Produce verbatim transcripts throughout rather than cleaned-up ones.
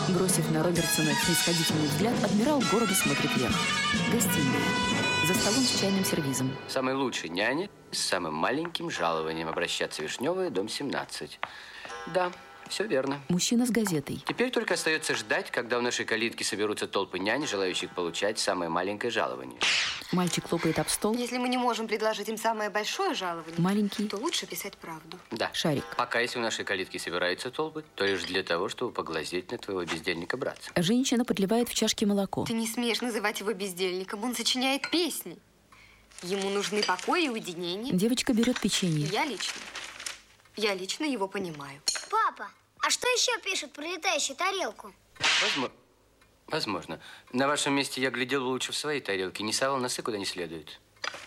Бросив на Робертсона снисходительный взгляд, адмирал города смотрит вверх. Гостиная. За столом с чайным сервизом. Самой лучшей няне с самым маленьким жалованием обращаться. Вишневая, дом семнадцать. Да, все верно. Мужчина с газетой. Теперь только остается ждать, когда в нашей калитке соберутся толпы нянь, желающих получать самое маленькое жалование. Мальчик хлопает об стол. Если мы не можем предложить им самое большое жалование, маленький, то лучше писать правду. Да. Шарик. Пока если в нашей калитке собираются толпы, то лишь для того, чтобы поглазеть на твоего бездельника-братца. Женщина подливает в чашки молоко. Ты не смеешь называть его бездельником. Он сочиняет песни. Ему нужны покой и уединение. Девочка берет печенье. Я лично. Я лично его понимаю. Папа, а что еще пишут про летающую тарелку? Возможно. Возможно. На вашем месте я глядел лучше в своей тарелке. Не совал носы куда не следует.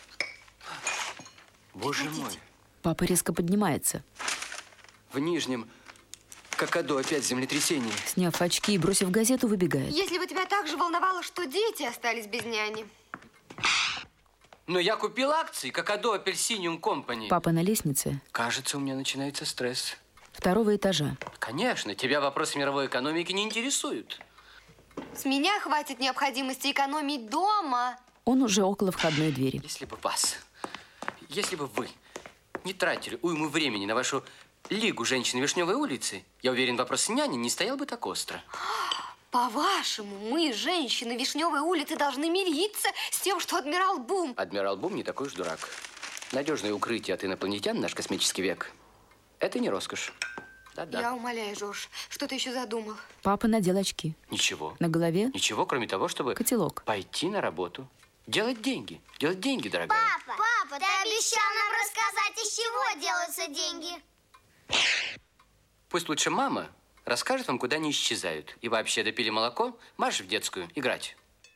Боже мой. Папа резко поднимается. В Нижнем Кокоду опять землетрясение. Сняв очки и бросив газету, выбегает. Если бы тебя так же волновало, что дети остались без няни. Но я купил акции Кокоду Апельсиниум Компани. Папа на лестнице. Кажется, у меня начинается стресс. Второго этажа. Конечно, тебя вопросы мировой экономики не интересуют. С меня хватит необходимости экономить дома. Он уже около входной двери. Если бы вас, если бы вы не тратили уйму времени на вашу лигу женщин Вишневой улицы, я уверен, вопрос няни не стоял бы так остро. По-вашему, мы, женщины Вишневой улицы, должны мириться с тем, что адмирал Бум... Адмирал Бум не такой уж дурак. Надежное укрытие от инопланетян наш космический век. Это не роскошь. Да-да. Я умоляю, Жорж, что ты еще задумал? Папа надел очки. Ничего. На голове? Ничего, кроме того, чтобы... Котелок. Пойти на работу. Делать деньги. Делать деньги, дорогая. Папа, папа, ты обещал нам рассказать, из чего делаются деньги. Пусть лучше мама расскажет вам, куда они исчезают. И вообще, допили молоко, марш в детскую играть.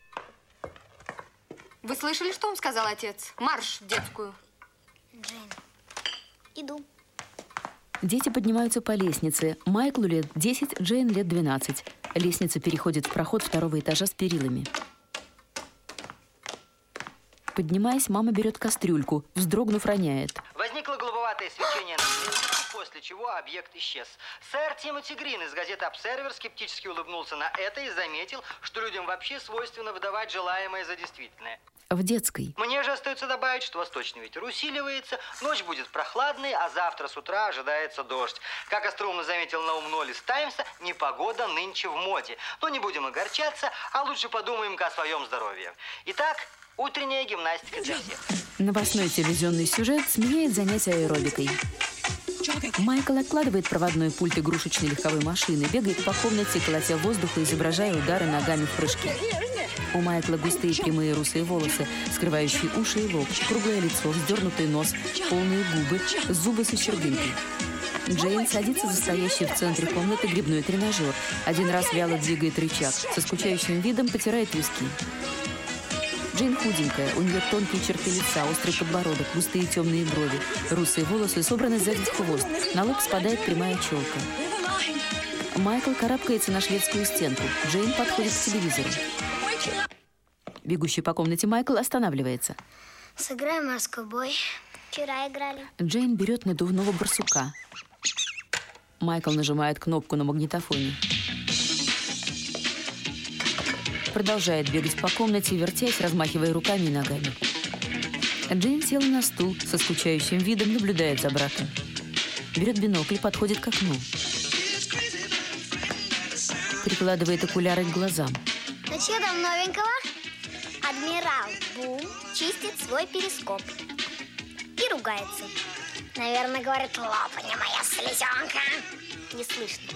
Вы слышали, что он сказал, отец? Марш в детскую. Джейн, иду. Дети поднимаются по лестнице. Майклу лет десять, Джейн лет двенадцать. Лестница переходит в проход второго этажа с перилами. Поднимаясь, мама берет кастрюльку. Вздрогнув, роняет. Возникло голубоватое свечение на снимке, после чего объект исчез. Сэр Тимоти Грин из газеты «Обсервер» скептически улыбнулся на это и заметил, что людям вообще свойственно выдавать желаемое за действительное. В детской. Мне же остается добавить, что восточный ветер усиливается, ночь будет прохладной, а завтра с утра ожидается дождь. Как остроумно заметил Наум Ноллис Таймса, непогода нынче в моде. Но не будем огорчаться, а лучше подумаем-ка о своем здоровье. Итак, утренняя гимнастика для всех. Новостной телевизионный сюжет сменяет занятия аэробикой. Майкл откладывает проводной пульт игрушечной легковой машины, бегает по комнате, колотя воздух и изображая удары ногами в прыжке. У Майкла густые прямые русые волосы, скрывающие уши и лоб, круглое лицо, вздернутый нос, полные губы, зубы со щербинкой. Джейн садится за стоящий в центре комнаты грибной тренажер. Один раз вяло двигает рычаг, со скучающим видом потирает виски. Джейн худенькая, у нее тонкие черты лица, острый подбородок, густые темные брови, русые волосы собраны сзади в хвост, на лоб спадает прямая челка. Майкл карабкается на шведскую стенку. Джейн подходит к телевизору. Бегущий по комнате Майкл останавливается. Сыграем морской бой. Вчера играли. Джейн берет надувного барсука. Майкл нажимает кнопку на магнитофоне. Продолжает бегать по комнате, вертясь, размахивая руками и ногами. Джейн села на стул, со скучающим видом наблюдает за братом. Берет бинокль и подходит к окну. Прикладывает окуляры к глазам. Ну что там новенького? Адмирал Бум чистит свой перископ и ругается. Наверное, говорит: лопни, моя слезенка. Не слышно.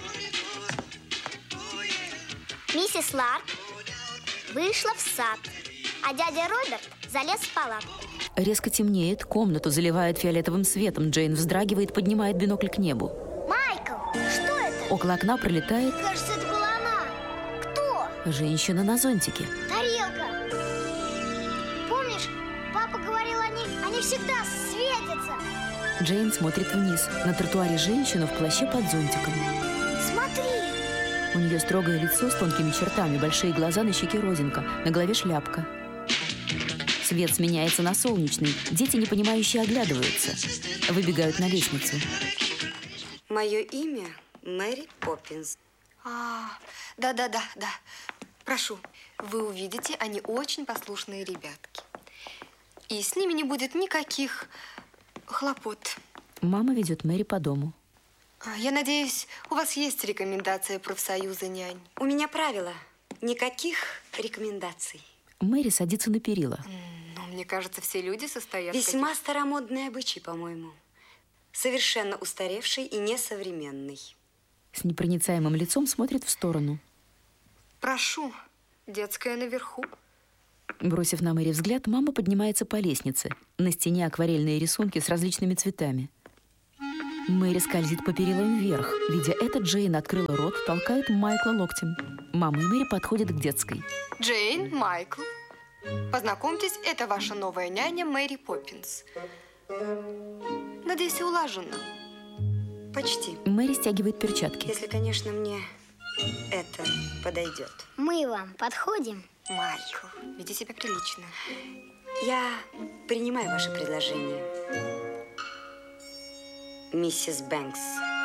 Миссис Ларк вышла в сад, а дядя Роберт залез в палатку. Резко темнеет, комнату заливает фиолетовым светом. Джейн вздрагивает, поднимает бинокль к небу. Майкл, что это? Около окна пролетает... Кажется, это была она. Кто? Женщина на зонтике. Тарелка. Помнишь, папа говорил, они, они всегда светятся. Джейн смотрит вниз. На тротуаре женщина в плаще под зонтиком. Смотри. У нее строгое лицо с тонкими чертами, большие глаза, на щеке родинка, на голове шляпка. Свет сменяется на солнечный. Дети, непонимающе, оглядываются. Выбегают на лестницу. Мое имя Мэри Поппинс. А, да-да-да, да. Прошу, вы увидите, они очень послушные ребятки. И с ними не будет никаких хлопот. Мама ведет Мэри по дому. А, я надеюсь, у вас есть рекомендация профсоюза нянь? У меня правило. Никаких рекомендаций. Мэри садится на перила. Ну, мне кажется, все люди состоят... Весьма в каких... старомодный обычай, по-моему. Совершенно устаревший и несовременный. С непроницаемым лицом смотрит в сторону. Прошу, детская наверху. Бросив на Мэри взгляд, мама поднимается по лестнице. На стене акварельные рисунки с различными цветами. Мэри скользит по перилам вверх. Видя это, Джейн открыла рот, толкает Майкла локтем. Мама и Мэри подходят к детской. Джейн, Майкл, познакомьтесь, это ваша новая няня Мэри Поппинс. Надеюсь, улажено. Почти. Мэри стягивает перчатки. Если, конечно, мне это подойдет. Мы вам подходим? Майкл, веди себя прилично. Я принимаю ваше предложение. Миссис Бэнкс.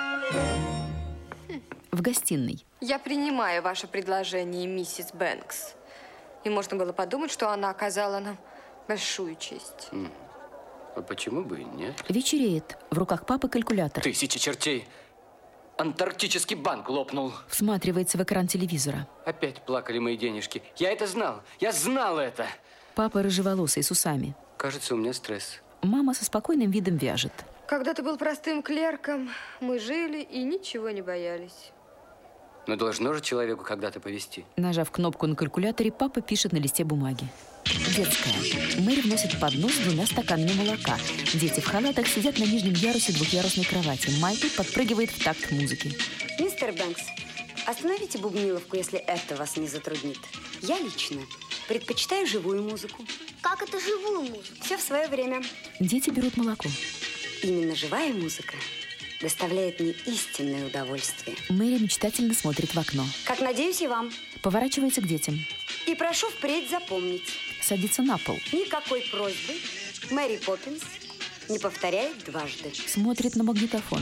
В гостиной. Я принимаю ваше предложение, миссис Бэнкс. И можно было подумать, что она оказала нам большую честь. Mm. А почему бы и нет? Вечереет. В руках папы калькулятор. Тысячи чертей. Антарктический банк лопнул. Всматривается в экран телевизора. Опять плакали мои денежки. Я это знал. Я знал это. Папа рыжеволосый, с усами. Кажется, у меня стресс. Мама со спокойным видом вяжет. Когда ты был простым клерком, мы жили и ничего не боялись. Но должно же человеку когда-то повезти. Нажав кнопку на калькуляторе, папа пишет на листе бумаги. Детская. Мэри вносит поднос с двумя стаканами молока. Дети в халатах сидят на нижнем ярусе двухъярусной кровати. Майкл подпрыгивает в такт музыки. Мистер Бэнкс, остановите бубниловку, если это вас не затруднит. Я лично предпочитаю живую музыку. Как это живую музыку? Все в свое время. Дети берут молоко. Именно живая музыка доставляет мне истинное удовольствие. Мэри мечтательно смотрит в окно. Как надеюсь, и вам. Поворачивается к детям. И прошу впредь запомнить. Садится на пол. Никакой просьбы Мэри Поппинс не повторяет дважды. Смотрит на магнитофон.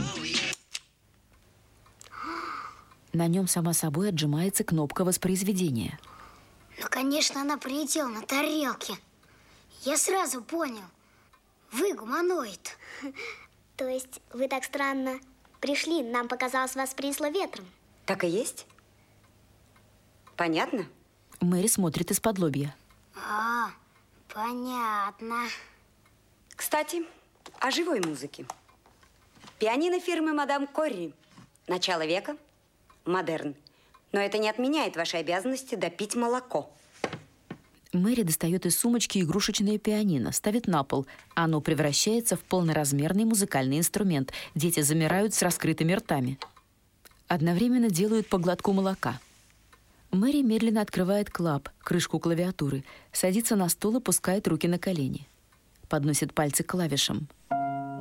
На нем сама собой отжимается кнопка воспроизведения. Ну, конечно, она прилетела на тарелке. Я сразу понял. Вы гуманоид. То есть вы так странно пришли, нам показалось, вас принесло ветром? Так и есть. Понятно? Мэри смотрит из-под лобья. А, понятно. Кстати, о живой музыке. Пианино фирмы мадам Корри. Начало века. Модерн. Но это не отменяет вашей обязанности допить молоко. Мэри достает из сумочки игрушечное пианино, ставит на пол. Оно превращается в полноразмерный музыкальный инструмент. Дети замирают с раскрытыми ртами. Одновременно делают по глотку молока. Мэри медленно открывает клап, крышку клавиатуры, садится на стул и пускает руки на колени. Подносит пальцы к клавишам.